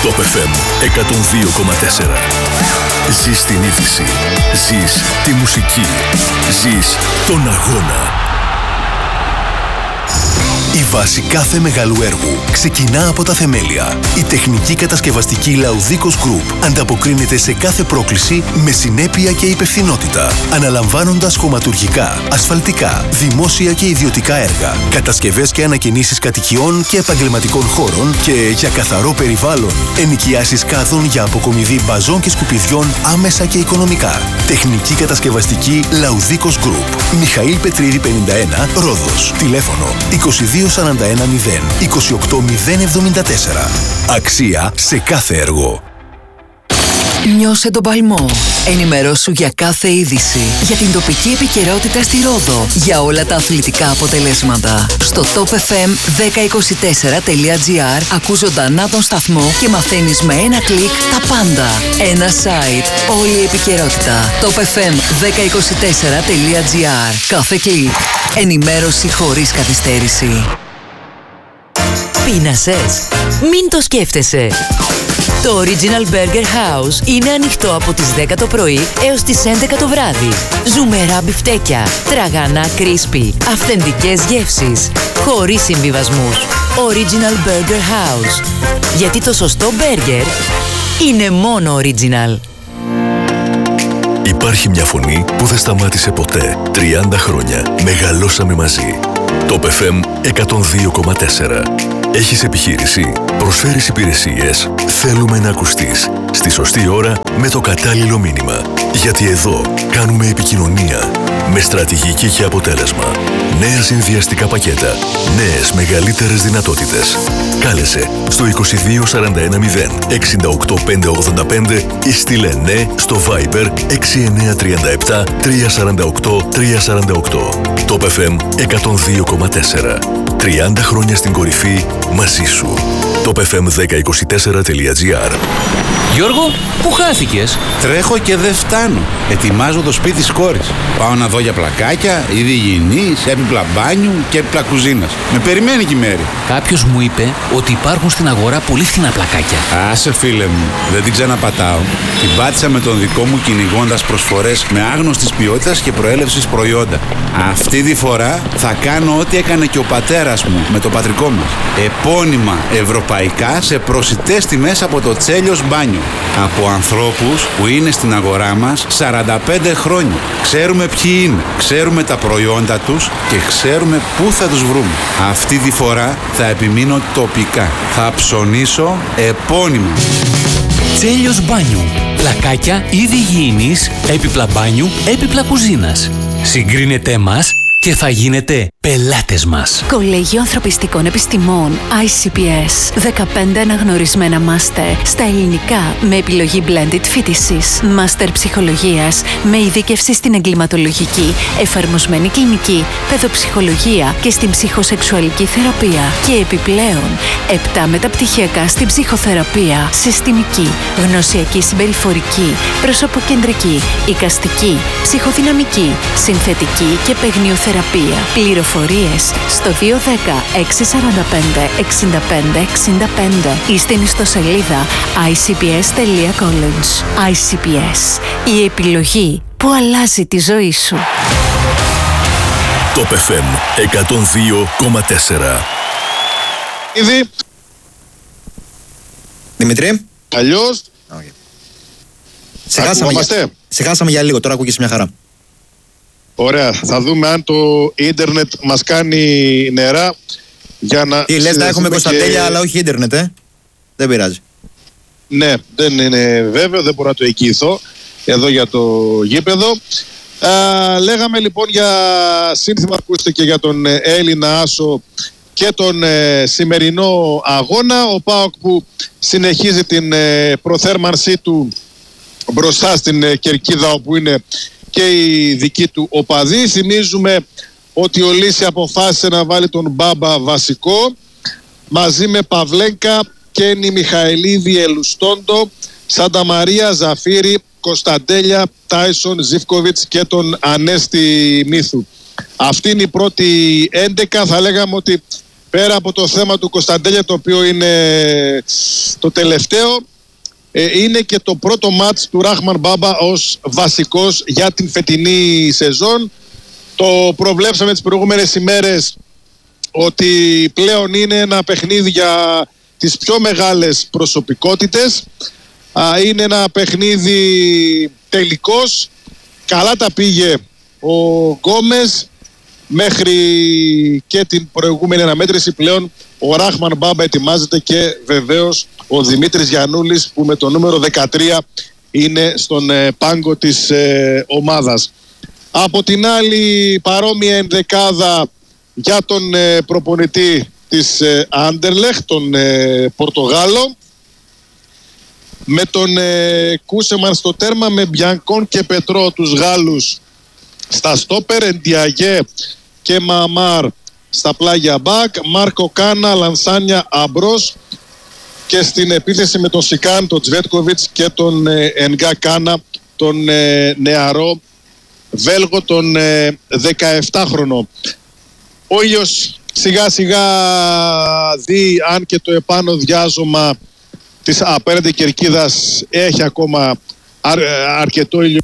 Top FM 102,4. Ζεις την είδηση. Ζεις τη μουσική. Ζεις τον αγώνα. Η βάση κάθε μεγάλου έργου ξεκινά από τα θεμέλια. Η τεχνική κατασκευαστική Λαουδίκος Group ανταποκρίνεται σε κάθε πρόκληση με συνέπεια και υπευθυνότητα, αναλαμβάνοντας χωματουργικά, ασφαλτικά, δημόσια και ιδιωτικά έργα, κατασκευές και ανακαινήσεις κατοικιών και επαγγελματικών χώρων και για καθαρό περιβάλλον, ενοικιάσεις κάδων για αποκομιδή μπαζών και σκουπιδιών άμεσα και οικονομικά. Τεχνική κατασκευαστική Λαουδίκος Group. Μιχαήλ Πετρίδη 51, Ρόδος. Τηλέφωνο 22410 28074. Αξία σε κάθε έργο. Νιώσε τον παλμό. Ενημερώσου για κάθε είδηση, για την τοπική επικαιρότητα στη Ρόδο, για όλα τα αθλητικά αποτελέσματα. Στο topfm1024.gr ακούς ζωντανά τον σταθμό και μαθαίνεις με ένα κλικ τα πάντα. Ένα site, όλη η επικαιρότητα. topfm1024.gr. Κάθε κλικ. Ενημέρωση χωρίς καθυστέρηση. Πείνασες? Μην το σκέφτεσαι. Το Original Burger House είναι ανοιχτό από τις 10 το πρωί έως τις 11 το βράδυ. Ζουμερά μπιφτέκια, τραγανά crispy, αυθεντικές γεύσεις, χωρίς συμβιβασμούς. Original Burger House. Γιατί το σωστό μπέργκερ είναι μόνο original. Υπάρχει μια φωνή που δεν σταμάτησε ποτέ. 30 χρόνια μεγαλώσαμε μαζί. Top FM 102,4. Έχεις επιχείρηση, προσφέρεις υπηρεσίες, θέλουμε να ακουστείς στη σωστή ώρα με το κατάλληλο μήνυμα. Γιατί εδώ κάνουμε επικοινωνία με στρατηγική και αποτέλεσμα. Νέα συνδυαστικά πακέτα, νέες μεγαλύτερες δυνατότητες. Κάλεσε στο 22410 68585 ή στείλε ναι στο Viber 6937 348 348. Top FM 102,4. 30 χρόνια στην κορυφή μαζί σου. topfm1024.gr. Γιώργο, πού χάθηκες? Τρέχω και δεν φτάνω. Ετοιμάζω το σπίτι της κόρης. Πάω να δω για πλακάκια, είδη υγιεινής, έπιπλα μπάνιου και έπιπλα κουζίνας. Με περιμένει και η Μέρη. Κάποιος μου είπε ότι υπάρχουν στην αγορά πολύ φθηνά πλακάκια. Άσε φίλε μου, δεν την ξαναπατάω. Την πάτησα με τον δικό μου κυνηγώντας προσφορές με άγνωστης ποιότητας και προέλευσης προϊόντα. Αυτή τη φορά θα κάνω ό,τι έκανε και ο πατέρας μου με το πατρικό μας. Επώνυμα ευρωπαϊκά σε προσιτές τιμές από το Τσέλιος Μπάνιο. Από ανθρώπους που είναι στην αγορά μας 45 χρόνια. Ξέρουμε ποιοι είναι, ξέρουμε τα προϊόντα τους και ξέρουμε πού θα τους βρούμε. Αυτή τη φορά θα επιμείνω τοπικά. Θα ψωνίσω επώνυμα. Τσέλιος Μπάνιου. Πλακάκια, είδη υγιεινής, έπιπλα μπάνιου, έπιπλα κουζίνας. Συγκρίνετε μας και θα γίνετε πελάτες μας. Κολέγιο Ανθρωπιστικών Επιστημών ICPS. 15 αναγνωρισμένα μάστερ στα ελληνικά με επιλογή blended φοιτησης. Μάστερ ψυχολογίας με ειδίκευση στην εγκληματολογική, εφαρμοσμένη κλινική, παιδοψυχολογία και στην ψυχοσεξουαλική θεραπεία. Και επιπλέον 7 μεταπτυχιακά στην ψυχοθεραπεία, συστημική, γνωσιακή συμπεριφορική, προσωποκεντρική, εικαστική, ψυχοδυναμική, συνθετική και παιγνιοθεραπεία. Πληροφορίες στο 210 645 65 65 ή στην ιστοσελίδα icps.college. ICPS. Η επιλογή που αλλάζει τη ζωή σου. Top FM 102,4. Ήδη. Δημητρή. Αλλιώς. Σε χάσαμε για λίγο, τώρα ακούγεσαι μια χαρά. Ωραία, θα δούμε αν το ίντερνετ μας κάνει νερά για να... Τι λες, να έχουμε Κωνσταντέλια αλλά όχι ίντερνετ, δεν πειράζει. Ναι, δεν είναι βέβαιο, δεν μπορώ να το εγγυηθώ εδώ για το γήπεδο. Λέγαμε λοιπόν για σύνθημα, ακούστε, και για τον Έλληνα άσο και τον σημερινό αγώνα. Ο ΠΑΟΚ που συνεχίζει την προθέρμανσή του μπροστά στην κερκίδα όπου είναι και οι δικοί του οπαδοί. Θυμίζουμε ότι ο Λύση αποφάσισε να βάλει τον Μπάμπα βασικό μαζί με Παυλέγκα, Κένι Μιχαηλίδη, Ελουστόντο, Σάντα Μαρία, Ζαφύρη, Κωνσταντέλια, Τάισον, Ζιβκοβιτς και τον Ανέστη Μύθου. Αυτή είναι η πρώτη 11. Θα λέγαμε ότι πέρα από το θέμα του Κωνσταντέλια, το οποίο είναι το τελευταίο, είναι και το πρώτο μάτς του Ράχμαν Μπάμπα ως βασικός για την φετινή σεζόν. Το προβλέψαμε τις προηγούμενες ημέρες ότι πλέον είναι ένα παιχνίδι για τις πιο μεγάλες προσωπικότητες. Είναι ένα παιχνίδι τελικός. Καλά τα πήγε ο Γκόμες μέχρι και την προηγούμενη αναμέτρηση. Πλέον ο Ράχμαν Μπάμπα ετοιμάζεται και βεβαίως ο Δημήτρης Γιαννούλης, που με το νούμερο 13 είναι στον πάγκο της ομάδας. Από την άλλη, παρόμοια ενδεκάδα για τον προπονητή της Άντερλεχτ, τον Πορτογάλο, με τον Κούσεμαν στο τέρμα, με Μπιανκόν και Πετρό τους Γάλλους στα στόπερ, Εντιαγέ και Μαμάρ στα πλάγια μπακ, Μάρκο Κάνα, Λανσάνια, Αμπρός, και στην επίθεση με τον Σικάν, τον Τσβέτκοβιτς και τον Ενγκά Κάνα, τον νεαρό Βέλγο, τον 17χρονο. Ο ήλιος σιγά σιγά δει, αν και το επάνω διάζωμα της απέναντι κερκίδας έχει ακόμα αρκετό ήλιο.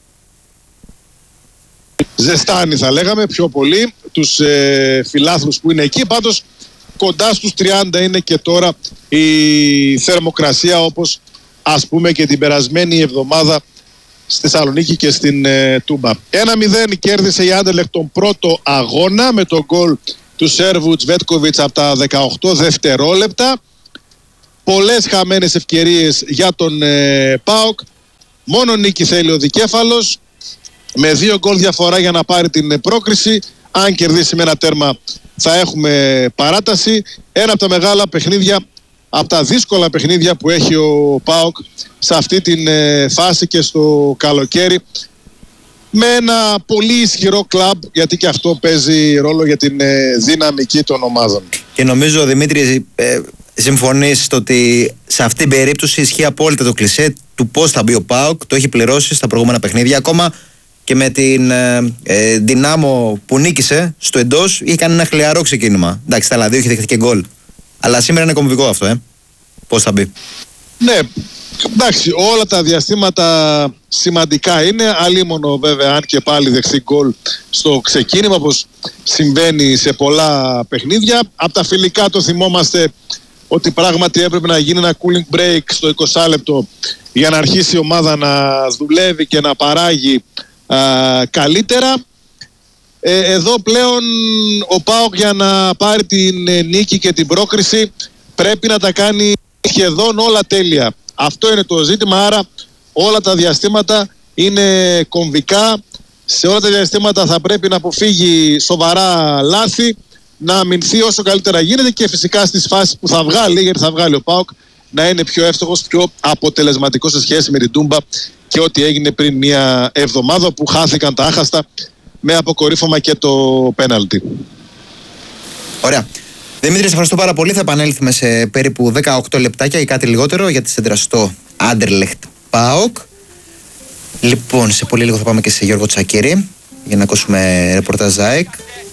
Ζεστάνει, θα λέγαμε, πιο πολύ τους φιλάθλους που είναι εκεί. Πάντως κοντά στους 30 είναι και τώρα η θερμοκρασία, όπως ας πούμε και την περασμένη εβδομάδα στη Θεσσαλονίκη και στην Τούμπα. 1-0 κέρδισε η Άντερλεχτ τον πρώτο αγώνα με τον γκολ του Σέρβου Τσβέτκοβιτς από τα 18 δευτερόλεπτα. Πολλές χαμένες ευκαιρίες για τον ΠΑΟΚ. Μόνο νίκη θέλει ο δικέφαλος, με 2 γκολ διαφορά για να πάρει την πρόκριση. Αν κερδίσει με ένα τέρμα θα έχουμε παράταση. Ένα από τα μεγάλα παιχνίδια, από τα δύσκολα παιχνίδια που έχει ο ΠΑΟΚ σε αυτή την φάση και στο καλοκαίρι, με ένα πολύ ισχυρό κλαμπ, γιατί και αυτό παίζει ρόλο για την δυναμική των ομάδων. Και νομίζω, Δημήτρη, συμφωνείς στο ότι σε αυτήν την περίπτωση ισχύει απόλυτα το κλισέ του πώς θα μπει ο ΠΑΟΚ. Το έχει πληρώσει στα προηγούμενα παιχνίδια. Ακόμα και με την Δυνάμο που νίκησε στο εντός, είχε κάνει ένα χλιαρό ξεκίνημα. Εντάξει, στα άλλα δύο είχε δεχτεί και γκολ. Αλλά σήμερα είναι κομβικό αυτό, πώς θα μπει. Ναι, εντάξει, όλα τα διαστήματα σημαντικά είναι. Αλίμονο βέβαια, αν και πάλι δεχτεί γκολ στο ξεκίνημα, όπως συμβαίνει σε πολλά παιχνίδια. Από τα φιλικά το θυμόμαστε ότι πράγματι έπρεπε να γίνει ένα cooling break στο 20 λεπτό για να αρχίσει η ομάδα να δουλεύει και να παράγει καλύτερα. Εδώ πλέον ο ΠΑΟΚ, για να πάρει την νίκη και την πρόκριση, πρέπει να τα κάνει σχεδόν όλα τέλεια. Αυτό είναι το ζήτημα, άρα όλα τα διαστήματα είναι κομβικά. Σε όλα τα διαστήματα θα πρέπει να αποφύγει σοβαρά λάθη, να αμυνθεί όσο καλύτερα γίνεται και φυσικά στις φάσεις που θα βγάλει, γιατί θα βγάλει ο ΠΑΟΚ, να είναι πιο εύστοχος, πιο αποτελεσματικός σε σχέση με την Τούμπα και ό,τι έγινε πριν μια εβδομάδα που χάθηκαν τα άχαστα με αποκορύφωμα και το πέναλτι. Ωραία. Δημήτρη, σε ευχαριστώ πάρα πολύ. Θα επανέλθουμε σε περίπου 18 λεπτάκια ή κάτι λιγότερο για τη σέντρα Άντερλεχτ ΠΑΟΚ. Λοιπόν, σε πολύ λίγο θα πάμε και σε Γιώργο Τσακίρη για να ακούσουμε ρεπορτάζ ΑΕΚ.